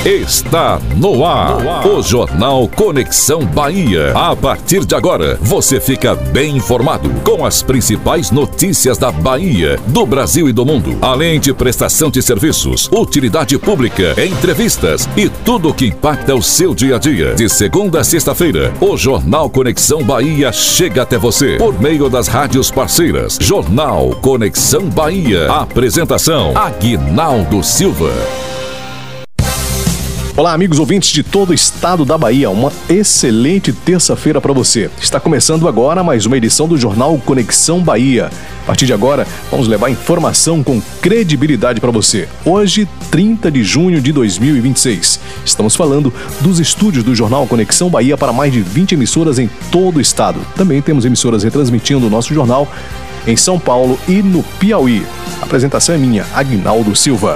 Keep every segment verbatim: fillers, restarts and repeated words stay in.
Está no ar, no ar, o Jornal Conexão Bahia. A partir de agora, você fica bem informado com as principais notícias da Bahia, do Brasil e do mundo, além de prestação de serviços, utilidade pública, entrevistas e tudo o que impacta o seu dia a dia. De segunda a sexta-feira, o Jornal Conexão Bahia chega até você por meio das rádios parceiras. Jornal Conexão Bahia. Apresentação: Aguinaldo Silva. Olá, amigos ouvintes de todo o estado da Bahia, uma excelente terça-feira para você. Está começando agora mais uma edição do Jornal Conexão Bahia. A partir de agora, vamos levar informação com credibilidade para você. Hoje, trinta de junho de dois mil e vinte e seis. Estamos falando dos estúdios do Jornal Conexão Bahia para mais de vinte emissoras em todo o estado. Também temos emissoras retransmitindo o nosso jornal em São Paulo e no Piauí. A apresentação é minha, Aguinaldo Silva.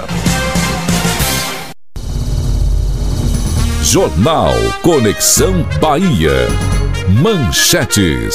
Jornal Conexão Bahia. Manchetes.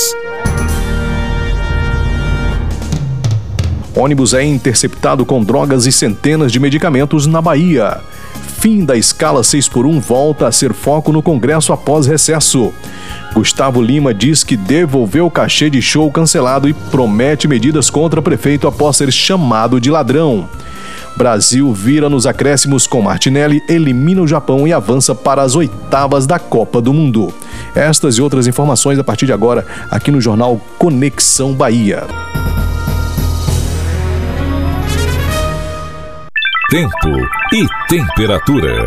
Ônibus é interceptado com drogas e centenas de medicamentos na Bahia. Fim da escala seis por um volta a ser foco no Congresso após recesso. Gustavo Lima diz que devolveu o cachê de show cancelado e promete medidas contra prefeito após ser chamado de ladrão. Brasil vira nos acréscimos com Martinelli, elimina o Japão e avança para as oitavas da Copa do Mundo. Estas e outras informações a partir de agora, aqui no Jornal Conexão Bahia. Tempo e temperatura.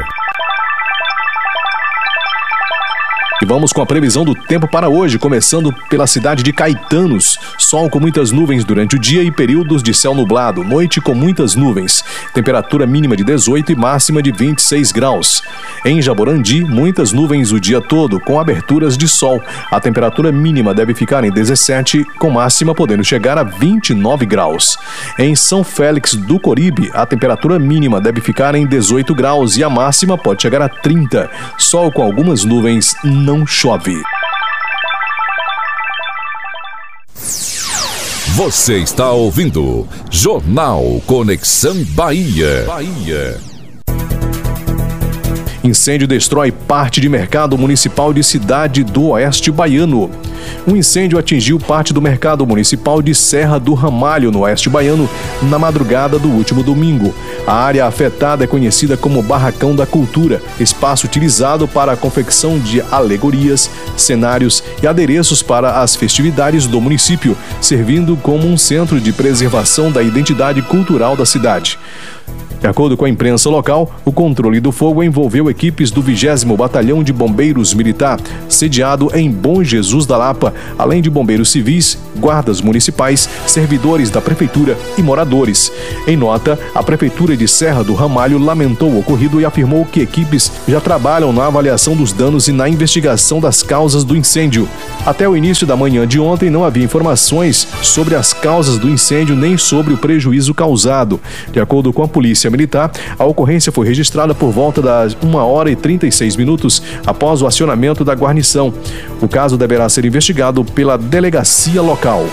E vamos com a previsão do tempo para hoje, começando pela cidade de Caetanos. Sol com muitas nuvens durante o dia e períodos de céu nublado. Noite com muitas nuvens. Temperatura mínima de dezoito e máxima de vinte e seis graus. Em Jaborandi, muitas nuvens o dia todo, com aberturas de sol. A temperatura mínima deve ficar em dezessete, com máxima podendo chegar a vinte e nove graus. Em São Félix do Coribe, a temperatura mínima deve ficar em dezoito graus e a máxima pode chegar a trinta. Sol com algumas nuvens, não chove. Você está ouvindo Jornal Conexão Bahia. Bahia. Incêndio destrói parte de mercado municipal de Cidade do Oeste Baiano. Um incêndio atingiu parte do mercado municipal de Serra do Ramalho, no Oeste Baiano, na madrugada do último domingo. A área afetada é conhecida como Barracão da Cultura, espaço utilizado para a confecção de alegorias, cenários e adereços para as festividades do município, servindo como um centro de preservação da identidade cultural da cidade. De acordo com a imprensa local, o controle do fogo envolveu equipes do vigésimo Batalhão de Bombeiros Militar, sediado em Bom Jesus da Lapa, além de bombeiros civis, guardas municipais, servidores da prefeitura e moradores. Em nota, a prefeitura de Serra do Ramalho lamentou o ocorrido e afirmou que equipes já trabalham na avaliação dos danos e na investigação das causas do incêndio. Até o início da manhã de ontem não havia informações sobre as causas do incêndio nem sobre o prejuízo causado. De acordo com a Polícia Militar, a ocorrência foi registrada por volta das uma hora e trinta e seis minutos após o acionamento da guarnição. O caso deverá ser investigado pela delegacia local.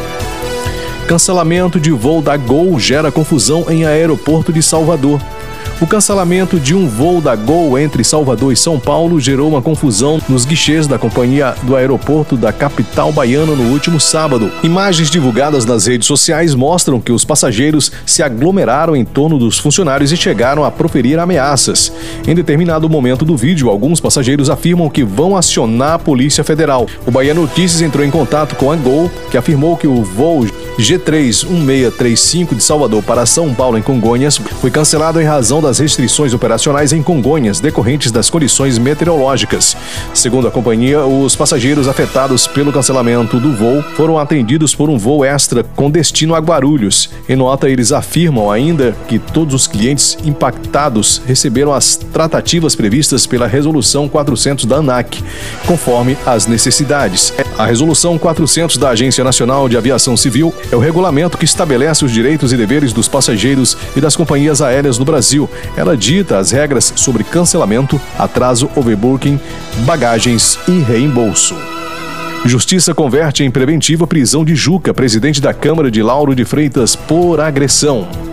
Cancelamento de voo da Gol gera confusão em aeroporto de Salvador. O cancelamento de um voo da Gol entre Salvador e São Paulo gerou uma confusão nos guichês da companhia do aeroporto da capital baiana no último sábado. Imagens divulgadas nas redes sociais mostram que os passageiros se aglomeraram em torno dos funcionários e chegaram a proferir ameaças. Em determinado momento do vídeo, alguns passageiros afirmam que vão acionar a Polícia Federal. O Bahia Notícias entrou em contato com a Gol, que afirmou que o voo G três um seis três cinco de Salvador para São Paulo em Congonhas foi cancelado em razão das restrições operacionais em Congonhas decorrentes das condições meteorológicas. Segundo a companhia, os passageiros afetados pelo cancelamento do voo foram atendidos por um voo extra com destino a Guarulhos. Em nota, eles afirmam ainda que todos os clientes impactados receberam as tratativas previstas pela Resolução quatrocentos da ANAC, conforme as necessidades. A Resolução quatrocentos da Agência Nacional de Aviação Civil é o regulamento que estabelece os direitos e deveres dos passageiros e das companhias aéreas no Brasil. Ela dita as regras sobre cancelamento, atraso, overbooking, bagagens e reembolso. Justiça converte em preventiva prisão de Juca, presidente da Câmara de Lauro de Freitas, por agressão.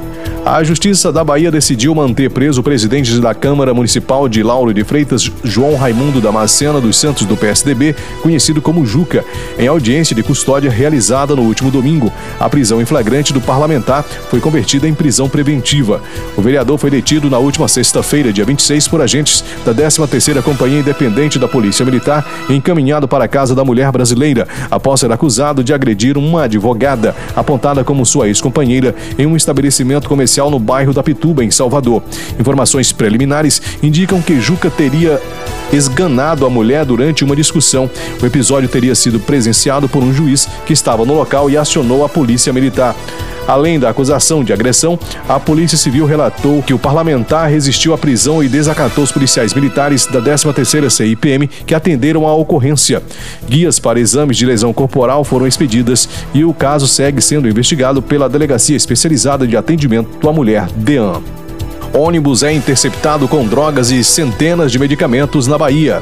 A Justiça da Bahia decidiu manter preso o presidente da Câmara Municipal de Lauro de Freitas, João Raimundo Damasceno dos Santos, do P S D B, conhecido como Juca, em audiência de custódia realizada no último domingo. A prisão em flagrante do parlamentar foi convertida em prisão preventiva. O vereador foi detido na última sexta-feira, dia vinte e seis, por agentes da décima terceira Companhia Independente da Polícia Militar e encaminhado para a Casa da Mulher Brasileira, após ser acusado de agredir uma advogada, apontada como sua ex-companheira, em um estabelecimento comercial no bairro da Pituba, em Salvador. Informações preliminares indicam que Juca teria esganado a mulher durante uma discussão. O episódio teria sido presenciado por um juiz que estava no local e acionou a Polícia Militar. Além da acusação de agressão, a Polícia Civil relatou que o parlamentar resistiu à prisão e desacatou os policiais militares da décima terceira C I P M que atenderam à ocorrência. Guias para exames de lesão corporal foram expedidas e o caso segue sendo investigado pela Delegacia Especializada de Atendimento à Mulher, DEAM. Ônibus é interceptado com drogas e centenas de medicamentos na Bahia.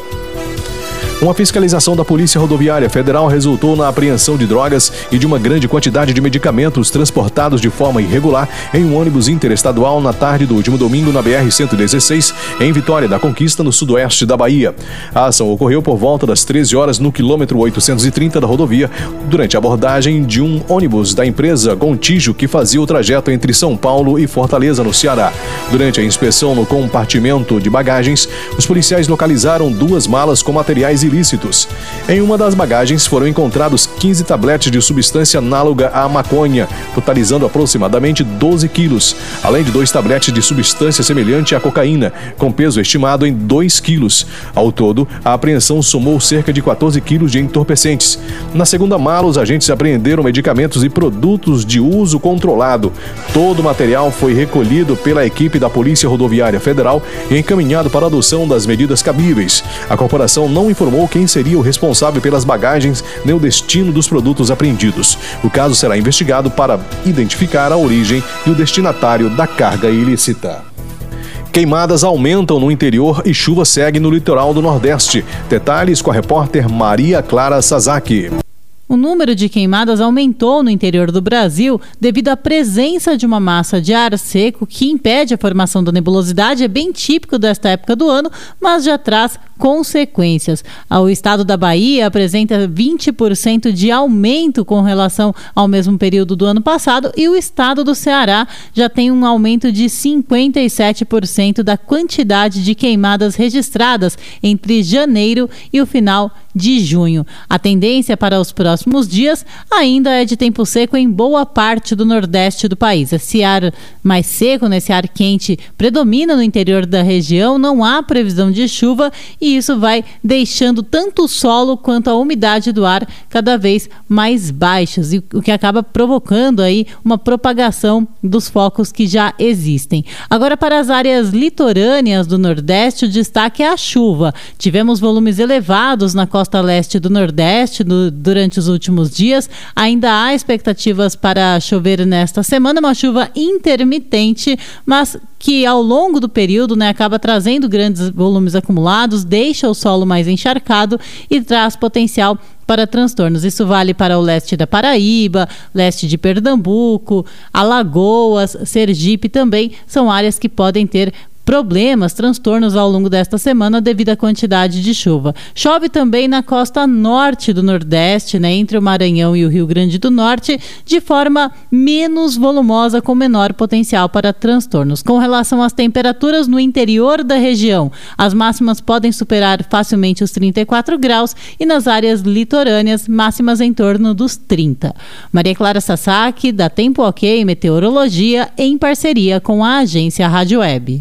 Uma fiscalização da Polícia Rodoviária Federal resultou na apreensão de drogas e de uma grande quantidade de medicamentos transportados de forma irregular em um ônibus interestadual na tarde do último domingo na B R cento e dezesseis, em Vitória da Conquista, no sudoeste da Bahia. A ação ocorreu por volta das treze horas no quilômetro oitocentos e trinta da rodovia, durante a abordagem de um ônibus da empresa Gontijo que fazia o trajeto entre São Paulo e Fortaleza, no Ceará. Durante a inspeção no compartimento de bagagens, os policiais localizaram duas malas com materiais ilícitos. Em uma das bagagens foram encontrados quinze tabletes de substância análoga à maconha, totalizando aproximadamente doze quilos, além de dois tabletes de substância semelhante à cocaína, com peso estimado em dois quilos. Ao todo, a apreensão somou cerca de quatorze quilos de entorpecentes. Na segunda mala, os agentes apreenderam medicamentos e produtos de uso controlado. Todo o material foi recolhido pela equipe da Polícia Rodoviária Federal e encaminhado para a adoção das medidas cabíveis. A corporação não informou quem seria o responsável pelas bagagens nem o destino dos produtos apreendidos. O caso será investigado para identificar a origem e o destinatário da carga ilícita. Queimadas aumentam no interior e chuva segue no litoral do Nordeste. Detalhes com a repórter Maria Clara Sasaki. O número de queimadas aumentou no interior do Brasil devido à presença de uma massa de ar seco que impede a formação da nebulosidade. É bem típico desta época do ano, mas já traz consequências. O estado da Bahia apresenta vinte por cento de aumento com relação ao mesmo período do ano passado e o estado do Ceará já tem um aumento de cinquenta e sete por cento da quantidade de queimadas registradas entre janeiro e o final de junho. A tendência para os próximos dias ainda é de tempo seco em boa parte do nordeste do país. Esse ar mais seco, esse ar quente, predomina no interior da região, não há previsão de chuva e isso vai deixando tanto o solo quanto a umidade do ar cada vez mais baixas, e o que acaba provocando aí uma propagação dos focos que já existem. Agora, para as áreas litorâneas do Nordeste, o destaque é a chuva. Tivemos volumes elevados na costa leste do Nordeste no, durante os últimos dias. Ainda há expectativas para chover nesta semana, uma chuva intermitente, mas que ao longo do período, né, acaba trazendo grandes volumes acumulados, deixa o solo mais encharcado e traz potencial para transtornos. Isso vale para o leste da Paraíba, leste de Pernambuco, Alagoas, Sergipe também são áreas que podem ter problemas, transtornos ao longo desta semana devido à quantidade de chuva. Chove também na costa norte do Nordeste, né, entre o Maranhão e o Rio Grande do Norte, de forma menos volumosa, com menor potencial para transtornos. Com relação às temperaturas no interior da região, as máximas podem superar facilmente os trinta e quatro graus e nas áreas litorâneas, máximas em torno dos trinta. Maria Clara Sasaki, da Tempo Ok Meteorologia, em parceria com a agência Rádio Web.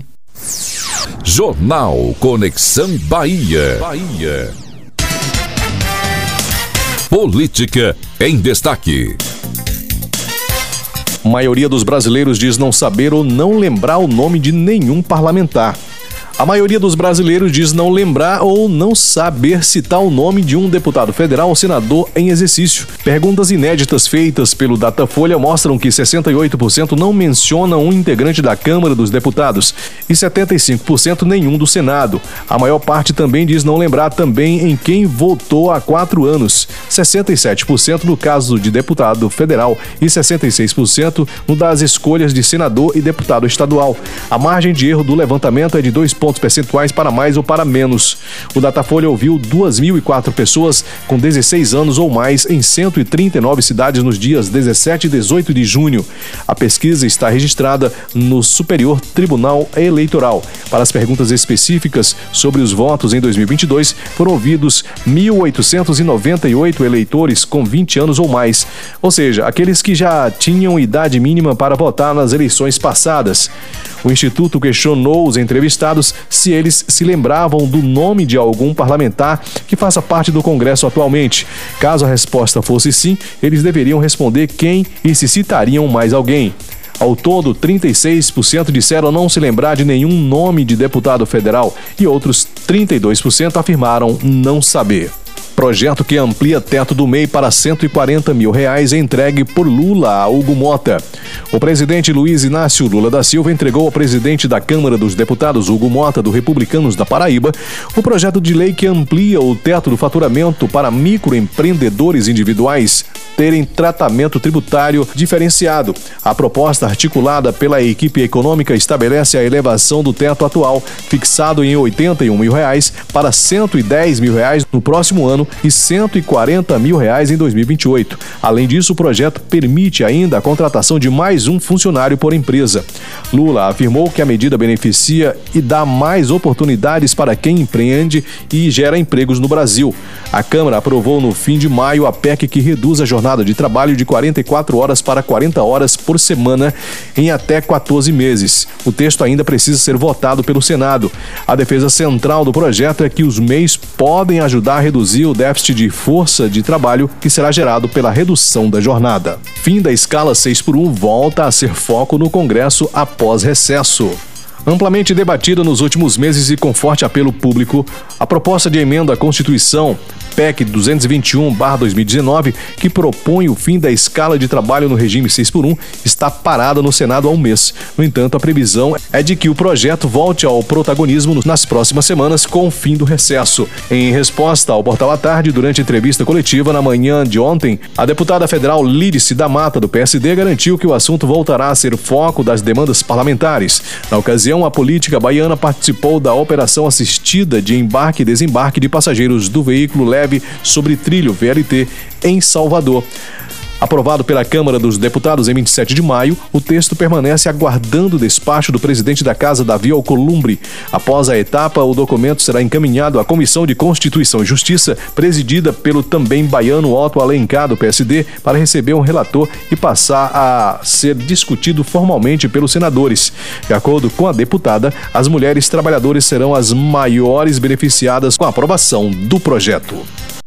Jornal Conexão Bahia. Bahia. Política em destaque. A maioria dos brasileiros diz não saber ou não lembrar o nome de nenhum parlamentar. A maioria dos brasileiros diz não lembrar ou não saber citar o nome de um deputado federal ou senador em exercício. Perguntas inéditas feitas pelo Datafolha mostram que sessenta e oito por cento não mencionam um integrante da Câmara dos Deputados e setenta e cinco por cento nenhum do Senado. A maior parte também diz não lembrar também em quem votou há quatro anos, sessenta e sete por cento no caso de deputado federal e sessenta e seis por cento no das escolhas de senador e deputado estadual. A margem de erro do levantamento é de dois pontos percentuais para mais ou para menos. O Datafolha ouviu duas mil e quatro pessoas com dezesseis anos ou mais em cento e trinta e nove cidades nos dias dezessete e dezoito de junho. A pesquisa está registrada no Superior Tribunal Eleitoral. Para as perguntas específicas sobre os votos em dois mil e vinte e dois, foram ouvidos mil oitocentos e noventa e oito eleitores com vinte anos ou mais, ou seja, aqueles que já tinham idade mínima para votar nas eleições passadas. O Instituto questionou os entrevistados se eles se lembravam do nome de algum parlamentar que faça parte do Congresso atualmente. Caso a resposta fosse sim, eles deveriam responder quem e se citariam mais alguém. Ao todo, trinta e seis por cento disseram não se lembrar de nenhum nome de deputado federal e outros trinta e dois por cento afirmaram não saber. Projeto que amplia teto do M E I para cento e quarenta mil reais entregue por Lula a Hugo Mota. O presidente Luiz Inácio Lula da Silva entregou ao presidente da Câmara dos Deputados, Hugo Mota, do Republicanos da Paraíba, o projeto de lei que amplia o teto do faturamento para microempreendedores individuais terem tratamento tributário diferenciado. A proposta articulada pela equipe econômica estabelece a elevação do teto atual, fixado em oitenta e um mil reais, para cento e dez mil reais no próximo ano e cento e quarenta mil reais em dois mil e vinte e oito. Além disso, o projeto permite ainda a contratação de mais um funcionário por empresa. Lula afirmou que a medida beneficia e dá mais oportunidades para quem empreende e gera empregos no Brasil. A Câmara aprovou no fim de maio a P E C que reduz a jornada de trabalho de quarenta e quatro horas para quarenta horas por semana em até quatorze meses. O texto ainda precisa ser votado pelo Senado. A defesa central do projeto é que os M E Is podem ajudar a reduzir o déficit de força de trabalho que será gerado pela redução da jornada. Fim da escala seis por um volta a ser foco no Congresso após recesso. Amplamente debatida nos últimos meses e com forte apelo público, a proposta de emenda à Constituição, P E C duzentos e vinte e um barra dois mil e dezenove, que propõe o fim da escala de trabalho no regime seis por um, está parada no Senado há um mês. No entanto, a previsão é de que o projeto volte ao protagonismo nas próximas semanas com o fim do recesso. Em resposta ao Portal à Tarde, durante entrevista coletiva na manhã de ontem, a deputada federal Lídice da Mata, do P S D, garantiu que o assunto voltará a ser foco das demandas parlamentares. Na ocasião, a política baiana participou da operação assistida de embarque e desembarque de passageiros do veículo leve sobre trilho V L T em Salvador. Aprovado pela Câmara dos Deputados em vinte e sete de maio, o texto permanece aguardando o despacho do presidente da Casa, Davi Alcolumbre. Após a etapa, o documento será encaminhado à Comissão de Constituição e Justiça, presidida pelo também baiano Otto Alencar, do P S D, para receber um relator e passar a ser discutido formalmente pelos senadores. De acordo com a deputada, as mulheres trabalhadoras serão as maiores beneficiadas com a aprovação do projeto.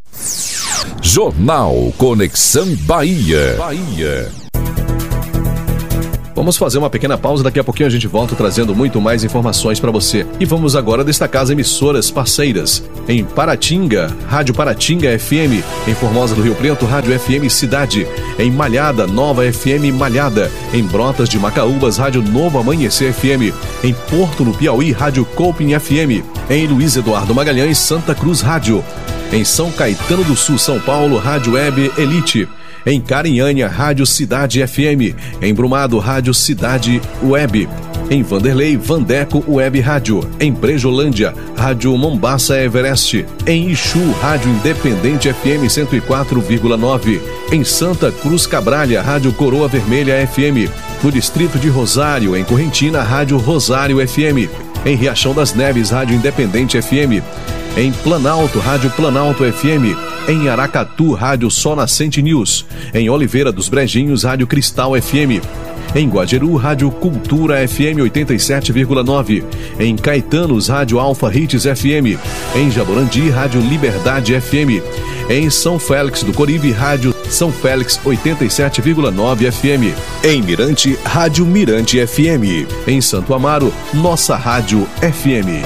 Jornal Conexão Bahia. Bahia. Vamos fazer uma pequena pausa, daqui a pouquinho a gente volta trazendo muito mais informações para você. E vamos agora destacar as emissoras parceiras. Em Paratinga, Rádio Paratinga F M. Em Formosa do Rio Preto, Rádio F M Cidade. Em Malhada, Nova F M Malhada. Em Brotas de Macaúbas, Rádio Novo Amanhecer F M. Em Porto, no Piauí, Rádio Coping F M. Em Luiz Eduardo Magalhães, Santa Cruz Rádio. Em São Caetano do Sul, São Paulo, Rádio Web Elite. Em Carinhanha, Rádio Cidade F M. Em Brumado, Rádio Cidade Web. Em Vanderlei, Vandeco Web Rádio. Em Brejolândia, Rádio Mombaça Everest. Em Ixu, Rádio Independente F M cento e quatro vírgula nove. Em Santa Cruz Cabralha, Rádio Coroa Vermelha F M. No distrito de Rosário, em Correntina, Rádio Rosário F M. Em Riachão das Neves, Rádio Independente F M. Em Planalto, Rádio Planalto F M. Em Aracatu, Rádio Sol Nascente News. Em Oliveira dos Brejinhos, Rádio Cristal F M. Em Guajeru, Rádio Cultura F M oitenta e sete vírgula nove. Em Caetanos, Rádio Alfa Hits F M. Em Jaborandi, Rádio Liberdade F M. Em São Félix do Coribe, Rádio São Félix oitenta e sete vírgula nove F M. Em Mirante, Rádio Mirante F M. Em Santo Amaro, Nossa Rádio F M.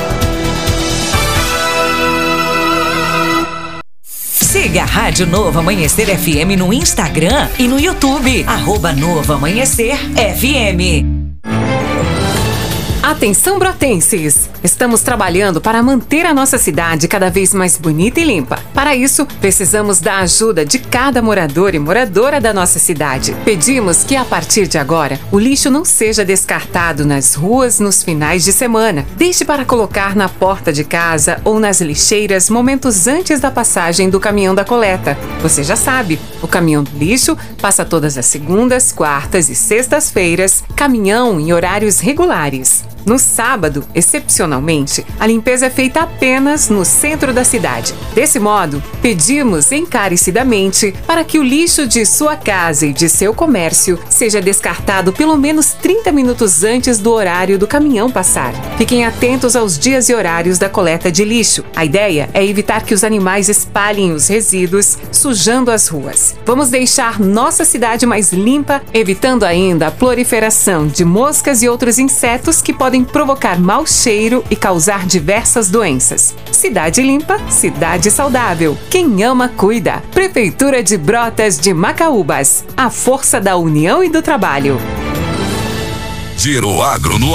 Siga a Rádio Novo Amanhecer F M no Instagram e no YouTube. Arroba Novo Amanhecer F M. Atenção, brotenses! Estamos trabalhando para manter a nossa cidade cada vez mais bonita e limpa. Para isso, precisamos da ajuda de cada morador e moradora da nossa cidade. Pedimos que, a partir de agora, o lixo não seja descartado nas ruas nos finais de semana. Deixe para colocar na porta de casa ou nas lixeiras momentos antes da passagem do caminhão da coleta. Você já sabe, o caminhão do lixo passa todas as segundas, quartas e sextas-feiras, caminhão em horários regulares. No sábado, excepcionalmente, a limpeza é feita apenas no centro da cidade. Desse modo, pedimos encarecidamente para que o lixo de sua casa e de seu comércio seja descartado pelo menos trinta minutos antes do horário do caminhão passar. Fiquem atentos aos dias e horários da coleta de lixo. A ideia é evitar que os animais espalhem os resíduos, sujando as ruas. Vamos deixar nossa cidade mais limpa, evitando ainda a proliferação de moscas e outros insetos que podem podem provocar mau cheiro e causar diversas doenças. Cidade limpa, cidade saudável. Quem ama, cuida. Prefeitura de Brotas de Macaúbas. A força da união e do trabalho. Giro Agro no